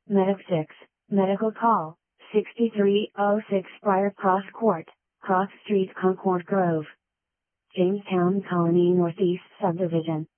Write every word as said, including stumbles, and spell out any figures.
Medic six, Medical Call, sixty-three oh six Briar Cross Court, Cross Street, Concord Grove, Jamestown Colony Northeast Subdivision.